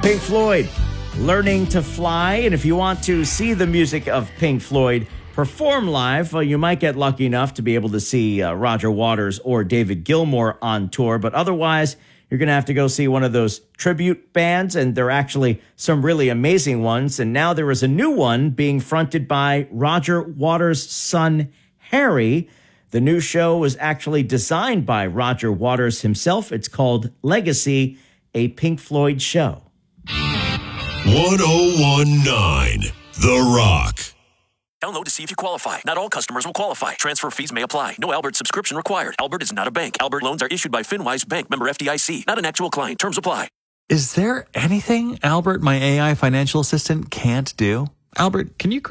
Pink Floyd, Learning to Fly. And if you want to see the music of Pink Floyd perform live, you might get lucky enough to be able to see Roger Waters or David Gilmour on tour. But otherwise, you're going to have to go see one of those tribute bands. And there are actually some really amazing ones. And now there is a new one being fronted by Roger Waters' son, Harry. The new show was actually designed by Roger Waters himself. It's called Legacy, a Pink Floyd show. 1019 The Rock. Download to see if you qualify. Not all customers will qualify. Transfer fees may apply. No Albert subscription required. Albert is not a bank. Albert loans are issued by FinWise Bank, member FDIC. Not an actual client. Terms apply. Is there anything Albert, my AI financial assistant, can't do? Albert, can you